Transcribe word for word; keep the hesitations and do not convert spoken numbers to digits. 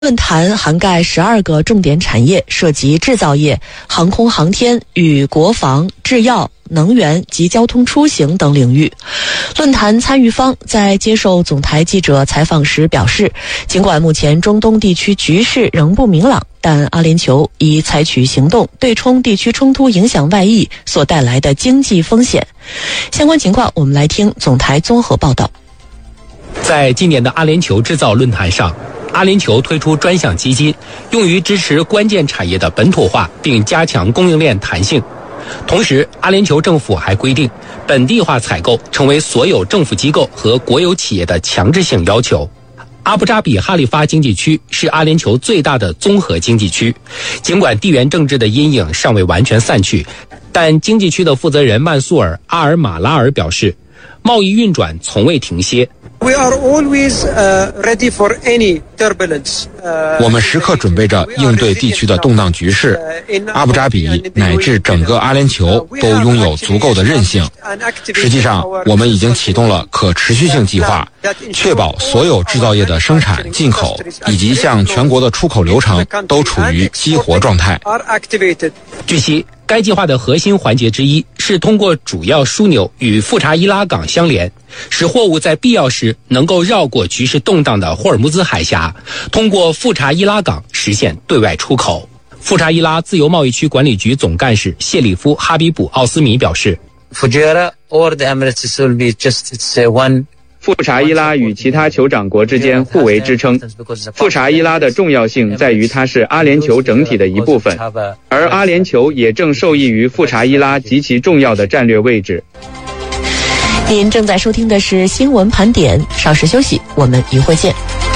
论坛涵盖十二个重点产业，涉及制造业、航空航天与国防、制药、能源及交通出行等领域。论坛参与方在接受总台记者采访时表示，尽管目前中东地区局势仍不明朗，但阿联酋已采取行动对冲地区冲突影响外溢所带来的经济风险。相关情况，我们来听总台综合报道。 在今年的阿联酋制造论坛上，阿联酋推出专项基金，用于支持关键产业的本土化，并加强供应链弹性。同时，阿联酋政府还规定，本地化采购成为所有政府机构和国有企业的强制性要求。阿布扎比哈利发经济区是阿联酋最大的综合经济区，尽管地缘政治的阴影尚未完全散去，但经济区的负责人曼苏尔·阿尔马拉尔表示，贸易运转从未停歇。 We are always uh, ready for any turbulence. 我们时刻准备着应对地区的动荡局势。阿布扎比乃至整个阿联酋都拥有足够的韧性。实际上，我们已经启动了可持续性计划，确保所有制造业的生产、进口以及向全国的出口流程都处于激活状态。 据悉，该计划的核心环节之一是通过主要枢纽与富查伊拉港相连，使货物在必要时能够绕过局势动荡的霍尔木兹海峡，通过富查伊拉港实现对外出口。富查伊拉自由贸易区管理局总干事谢里夫·哈比卜·奥斯米表示， 富查伊拉与其他酋长国之间互为支撑。富查伊拉的重要性在于它是阿联酋整体的一部分，而阿联酋也正受益于富查伊拉极其重要的战略位置。 您正在收听的是新闻盘点，稍事休息，我们一会见。